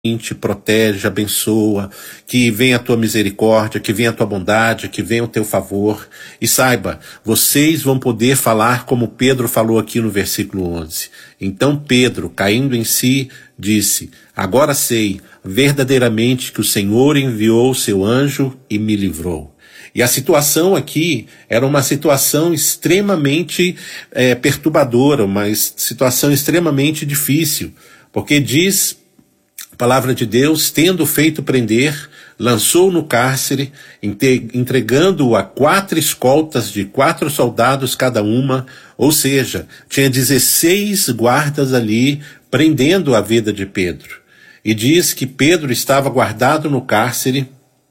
te protege, abençoa, que venha a tua misericórdia, que venha a tua bondade, que venha o teu favor. E saiba, vocês vão poder falar como Pedro falou aqui no versículo 11. Então Pedro, caindo em si, disse: agora sei verdadeiramente que o Senhor enviou o seu anjo e me livrou. E a situação aqui era uma situação extremamente perturbadora, uma situação extremamente difícil, porque diz a palavra de Deus: tendo feito prender, lançou no cárcere, entregando-o a 4 escoltas de 4 soldados cada uma, ou seja, tinha 16 guardas ali prendendo a vida de Pedro. E diz que Pedro estava guardado no cárcere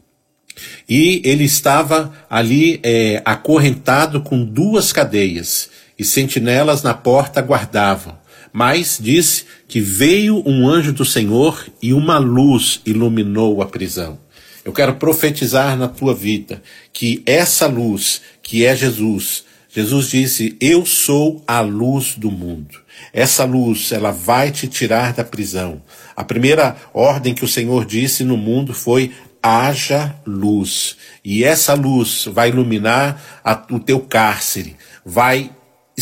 e ele estava ali acorrentado com 2 cadeias, e sentinelas na porta guardavam. Mas diz que veio um anjo do Senhor e uma luz iluminou a prisão. Eu quero profetizar na tua vida que essa luz, que é Jesus, Jesus disse: eu sou a luz do mundo. Essa luz, ela vai te tirar da prisão. A primeira ordem que o Senhor disse no mundo foi: haja luz. E essa luz vai iluminar o teu cárcere, vai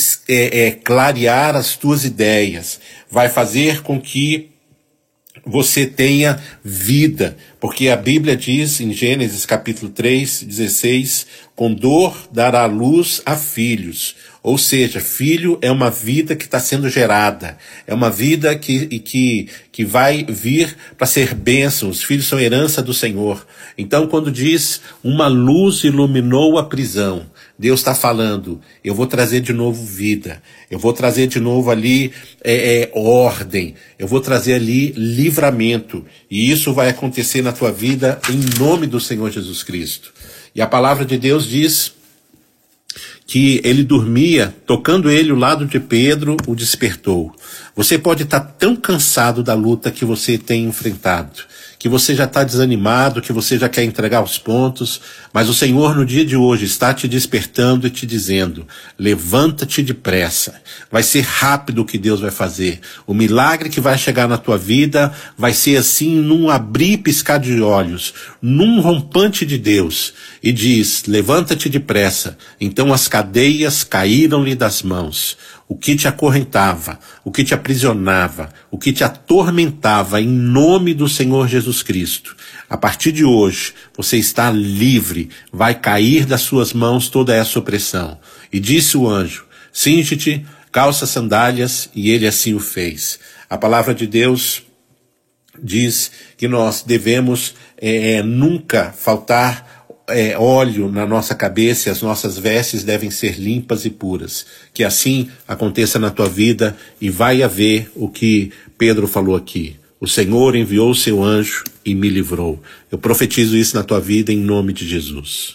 clarear as tuas ideias, vai fazer com que você tenha vida, porque a Bíblia diz em Gênesis capítulo 3, 16, com dor dará luz a filhos. Ou seja, filho é uma vida que está sendo gerada, é uma vida que vai vir para ser bênção. Os filhos são herança do Senhor. Então, quando diz uma luz iluminou a prisão, Deus está falando: eu vou trazer de novo vida, eu vou trazer de novo ali ordem, eu vou trazer ali livramento, e isso vai acontecer na tua vida em nome do Senhor Jesus Cristo. E a palavra de Deus diz que ele dormia, tocando ele o lado de Pedro, o despertou. Você pode estar tão cansado da luta que você tem enfrentado, que você já está desanimado, que você já quer entregar os pontos, mas o Senhor no dia de hoje está te despertando e te dizendo: levanta-te depressa, vai ser rápido o que Deus vai fazer. O milagre que vai chegar na tua vida vai ser assim, num abrir e piscar de olhos, num rompante de Deus. E diz: levanta-te depressa. Então as cadeias caíram-lhe das mãos. O que te acorrentava, o que te aprisionava, o que te atormentava, em nome do Senhor Jesus Cristo, a partir de hoje, você está livre, vai cair das suas mãos toda essa opressão. E disse o anjo: cinge-te, calça sandálias, e ele assim o fez. A palavra de Deus diz que nós devemos nunca faltar óleo na nossa cabeça, e as nossas vestes devem ser limpas e puras. Que assim aconteça na tua vida, e vai haver o que Pedro falou aqui: o Senhor enviou o seu anjo e me livrou. Eu profetizo isso na tua vida em nome de Jesus.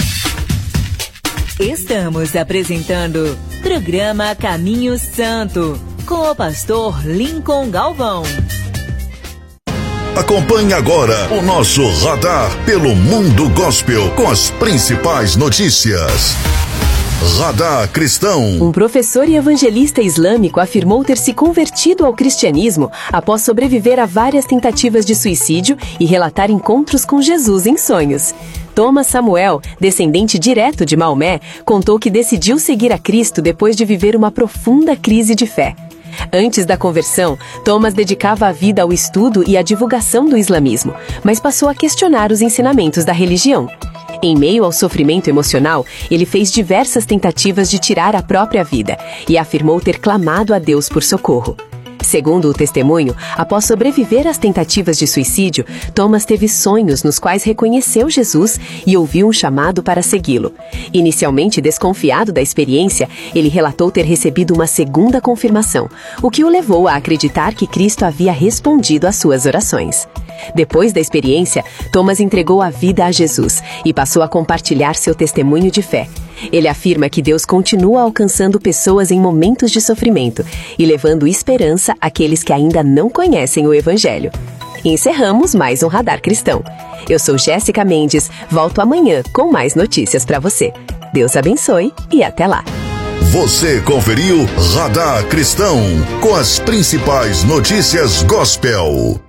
Estamos apresentando programa Caminho Santo, com o pastor Lincoln Galvão. Acompanhe agora o nosso radar pelo mundo gospel com as principais notícias. Radar Cristão. Um professor e evangelista islâmico afirmou ter se convertido ao cristianismo após sobreviver a várias tentativas de suicídio e relatar encontros com Jesus em sonhos. Thomas Samuel, descendente direto de Maomé, contou que decidiu seguir a Cristo depois de viver uma profunda crise de fé. Antes da conversão, Thomas dedicava a vida ao estudo e à divulgação do islamismo, mas passou a questionar os ensinamentos da religião. Em meio ao sofrimento emocional, ele fez diversas tentativas de tirar a própria vida e afirmou ter clamado a Deus por socorro. Segundo o testemunho, após sobreviver às tentativas de suicídio, Thomas teve sonhos nos quais reconheceu Jesus e ouviu um chamado para segui-lo. Inicialmente desconfiado da experiência, ele relatou ter recebido uma segunda confirmação, o que o levou a acreditar que Cristo havia respondido às suas orações. Depois da experiência, Thomas entregou a vida a Jesus e passou a compartilhar seu testemunho de fé. Ele afirma que Deus continua alcançando pessoas em momentos de sofrimento e levando esperança àqueles que ainda não conhecem o Evangelho. Encerramos mais um Radar Cristão. Eu sou Jéssica Mendes, volto amanhã com mais notícias para você. Deus abençoe e até lá. Você conferiu Radar Cristão com as principais notícias gospel.